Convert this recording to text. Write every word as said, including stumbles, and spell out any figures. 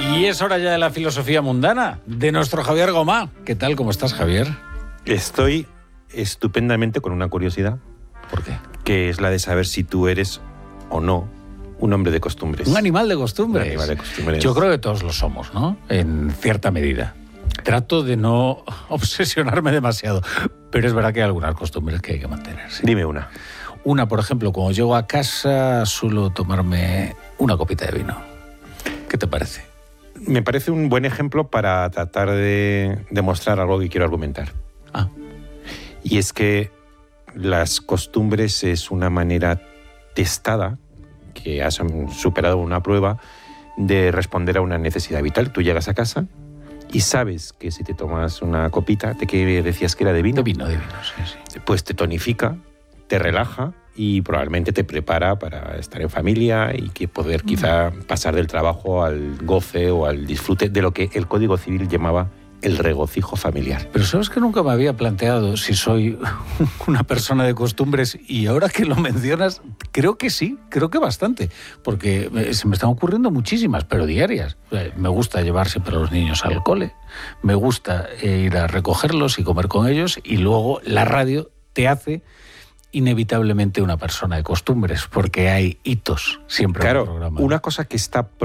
Y es hora ya de la filosofía mundana, de nuestro Javier Gomá. ¿Qué tal? ¿Cómo estás, Javier? Estoy estupendamente con una curiosidad. ¿Por qué? Que es la de saber si tú eres o no un hombre de costumbres. Un animal de costumbres. Un animal de costumbres. Yo creo que todos lo somos, ¿no? En cierta medida. Trato de no obsesionarme demasiado, pero es verdad que hay algunas costumbres que hay que mantener. ¿Sí? Dime una. Una, por ejemplo, cuando llego a casa suelo tomarme una copita de vino. ¿Qué te parece? Me parece un buen ejemplo para tratar de demostrar algo que quiero argumentar. Ah. Y es que las costumbres es una manera testada, que has superado una prueba, de responder a una necesidad vital. Tú llegas a casa y sabes que si te tomas una copita, ¿de qué decías que era? ¿De vino? De vino, de vino, sí, sí. Pues te tonifica, te relaja y probablemente te prepara para estar en familia y que poder quizá pasar del trabajo al goce o al disfrute de lo que el Código Civil llamaba el regocijo familiar. Pero sabes que nunca me había planteado si soy una persona de costumbres, y ahora que lo mencionas, creo que sí, creo que bastante, porque se me están ocurriendo muchísimas, pero diarias. Me gusta llevar siempre a los niños al cole, me gusta ir a recogerlos y comer con ellos, y luego la radio te hace inevitablemente una persona de costumbres, porque hay hitos siempre claro, en el programa. Una cosa que está